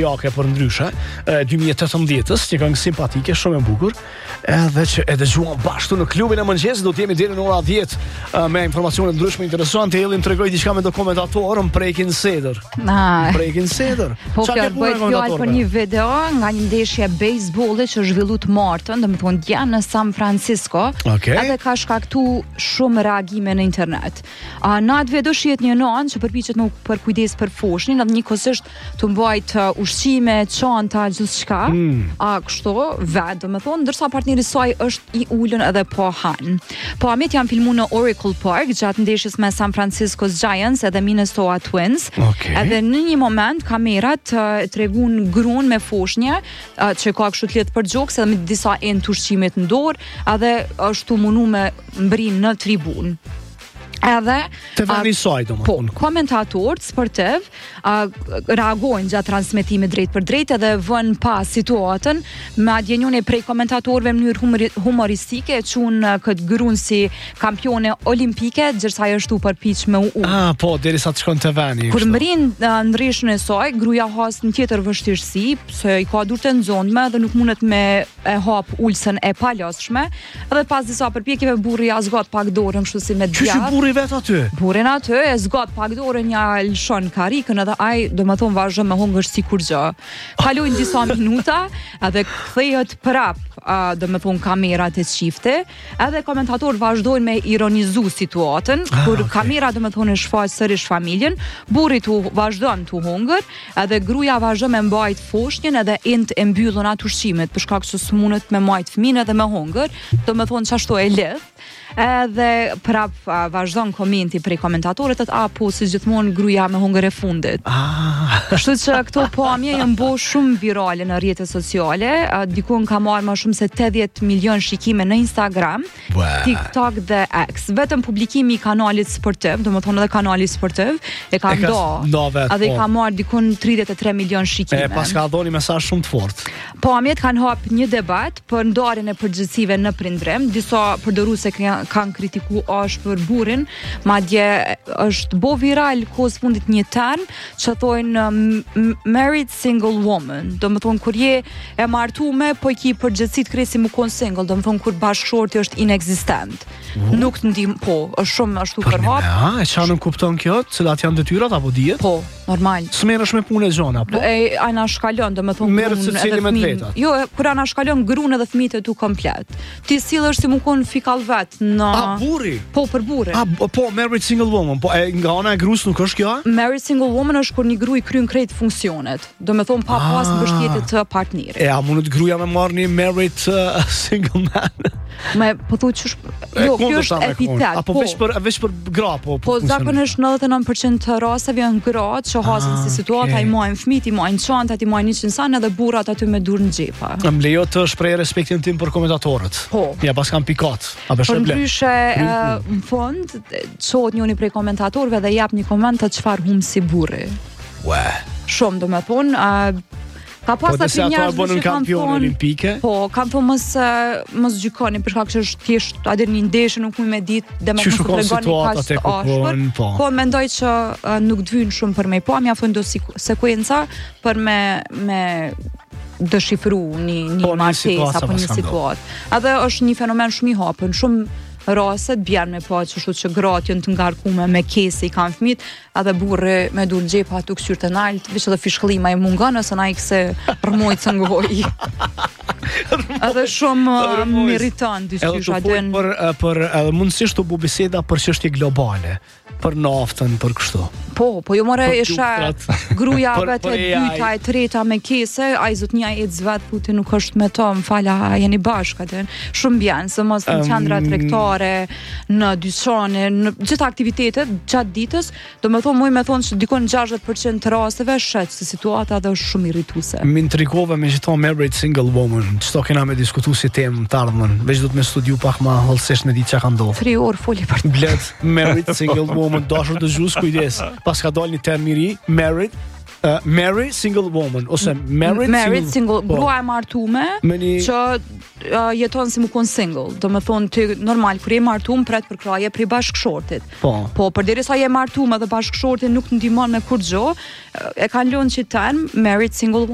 austriake për ndryshe, 2018-ës, që këngë simpatike, shumë e bukur, edhe që e dëgjuam bashkë në klubin e mëngjesit, do të jemi deri në ora 10 me informacione ndryshme interesante. Elin tregoi diçka me do komentatorën Prekin Seder. Prekin Seder. Po kjo bëhet fjalë për një video nga një ndeshje bejsbolli që zhvillu të martën, domethënë dje në San Francisco, edhe ka shkaktuar shumë reagime në internet. Në atë video shihet një nën që përpiqet me përkujdes për foshnjën, edhe njëkohësisht të mbajt ushqime, çanta, gjithçka. Kështu vetë, domethënë, ndërsa partneri i saj është i ulën edhe po han. Po amet janë filmuar në Oracle Park gjatë ndeshjes me San Francisco Giants edhe Minnesota Twins. Edhe në një moment kamerat tregun gruan me foshnjë që ka kështu të letë për gjoks edhe me disa enë të ushqimit në dorë, edhe është mundu me mbrin në tribun. Edhe komentatorët sportiv reagojnë gjatë transmetimit drejt për drejt edhe vën pas situatën, madje njëri prej komentatorëve në mënyrë humoristike e qunë këtë gruan si kampione olimpike, ndërsa ajo është u përpiq me u. Po, derisa të shkon te vani. Kur mbrin ndryshën e saj, gruaja has një tjetër vështirësi, se i ka durtë nxonme dhe nuk mundet me e hap ulsën e palosshme, edhe pas disa përpjekjeve burri ja zgat pak dorën kështu si me djathtë. Burin aty e zgat pak dorën, ja lëshon karikën edhe ai domethënë vazhdon me hungër sikur gjë. Kalojnë disa minuta edhe kthehet prap domethënë kamerat e çifte, edhe komentatorët vazhdojnë me ironizu situatën, kur kamera domethënë shfaq sërish familjen, burri tu vazhdon tu hungër, edhe gruaja vazhdon me mbajt foshnjën edhe int e mbyllën atë ushqimet për shkak se s'mundet me majt fëmin edhe me hungër, domethënë çashtu e lidh. Edhe prap vazhdon komenti prej komentatorët po si gjithmonë gruaja me hungër e fundit. Kështu që këto pamje janë bërë shumë virale në rrjetet sociale, dikun ka marrë më shumë se 80 milion shikime në Instagram, TikTok dhe X. Vetëm publikimi i kanalit sportiv, domethënë edhe kanali sportiv e ka edhe i ka marrë dikun 33 milion shikime. Pas ka dhënë mesazh shumë të fortë. Pamjet kanë hap një debat për ndarjen e përgjegjësive në prindërim, disa përdoruese kanë kritikuar për burrin, madje është bo viral kohës fundit një term që thonë married single woman, domethënë kur je e martuar po i ki përgjegjësi të kresi mu kon single, domethënë kur bashkëshorti është inexistent. Nuk të ndim, është shumë ashtu përhap. E çfarë kupton kjo? Cilat janë detyrat apo dihet? Po, normal. S'merresh me punë zona, po. Ana shkalon, domethënë merret secili me vetat. Jo, kur ana shkalon gruan edhe fëmijët e tu komplet. Ti sillesh si mu kon fikall vet në burri. Po, për burrin. Po, married single woman. Po, nga ana e gruas nuk është kjo? Married single woman është kur një gruaj kryen krejt funksionet. Domethënë pa pas mbështetje të partnerit. A mundet gruaja me marrë një married single man? Po thuaj ç'është. Jo, kjo është epitet. Apo veç për gra, po. Po zakonisht 99% të rasteve janë gratë që hasin si situata, i marrin fëmijët, i marrin çantat, i marrin një insan edhe burrat aty me durë në xhepa. Më lejo të shpreh respektin tim për komentatorët. Po. Ja pas kam pikat. A bësh problem? Ndryshe në fund çohet njëri prej komentatorëve dhe jap një koment të çfarë humsi burri. Shumë domethënë ka pas atë njerëz që kanë thonë olimpike. Po, kanë thonë mos gjykoni për shkak se është thjesht a deri një ndeshje nuk mund me ditë dhe më shumë tregoni kaq. Po mendoj që nuk dvyn shumë për me po, mjafton do sekuenca për me dëshifru një martesë apo një situatë. Edhe është një fenomen shumë i hapur, shumë raste bjen me pa që gratë janë të ngarkuar me kese i kanë fëmijët, edhe burri me dur xhepa tu këshyrt e nalt, veç edhe fishkëllima e mungon ose ai kse rrmoj cëngoj. Edhe shumë meriton dyqysh atë. Për mundësisht të bu biseda për çështje globale, për naftën, për kështu. Po jo more isha gruaja vetë e dyta e treta me kese, ai zotnia e zvat puti nuk është me to, m'fala, jeni bashkë atë. Shumë bjen, se mos në qendra tregtare, në dyqane, në gjitha aktivitetet gjatë ditës, domethënë me thonë që dikon 60% të rasteve shet se situata dhe është shumë irrituese. Më intrigove me gjithë married single woman, çto kena me diskutuar si temë të ardhmen, veç do të më studiu pak më hollësisht në ditë çka ka ndodhur. 3 orë foli për blet married single woman, dashur të zgjus, kujdes. Pas ka dalë një term i ri, married single woman ose married single grua e martuar që jeton si mu kon single. Domethënë ti normal kur je martuar pret për kraje për bashkëshortit. Po përderisa je martuar dhe bashkëshorti nuk ndihmon me kurrë, e kanë lënë që term married single